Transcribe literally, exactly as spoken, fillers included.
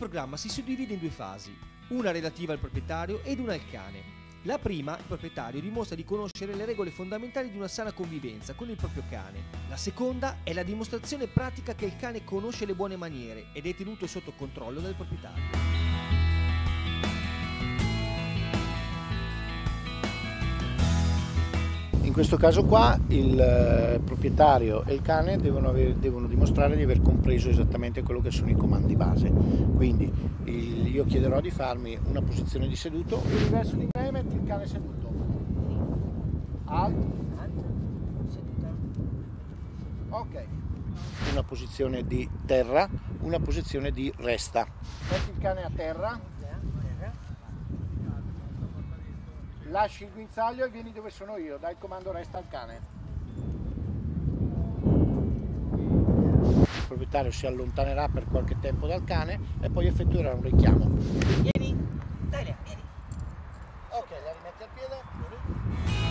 programma si suddivide in due fasi, una relativa al proprietario ed una al cane. La prima, il proprietario dimostra di conoscere le regole fondamentali di una sana convivenza con il proprio cane. La seconda è la dimostrazione pratica che il cane conosce le buone maniere ed è tenuto sotto controllo dal proprietario. In questo caso qua il eh, proprietario e il cane devono, aver, devono dimostrare di aver compreso esattamente quello che sono i comandi base. Quindi il, io chiederò di farmi una posizione di seduto, io verso di me metti il cane seduto. Alto. Ok. Una posizione di terra, una posizione di resta. Metti il cane a terra. Lasci il guinzaglio e vieni dove sono io, dai il comando resta al cane. Il proprietario si allontanerà per qualche tempo dal cane e poi effettuerà un richiamo. Vieni, dai, vieni. Ok, la rimetti al piede. Vieni.